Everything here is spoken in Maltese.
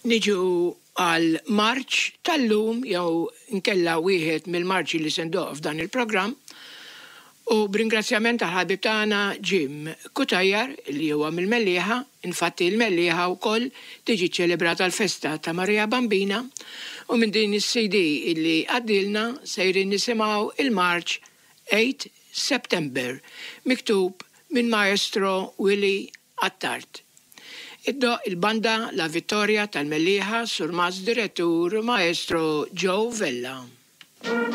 Niġu għal marċ tal-lum jew nkella wieħed mill-marċi li sendoq f'dan il-programm u b'ringrazzjament tal-ħabib tagħna Jim Kutajjar li huwa mill-Mellieħa, infatti l-Mellieħa wkoll tiġi ċelebrata l-festa ta' Marija Bambina u minn din is-CD illi għaddilna sejrin nisimgħu il-marċ 8 September miktub minn Maestro Willy Attard. Iddoq il-banda La Vittoria tal-Mellieħa sur Mas Direttur Maestro Joe Vella.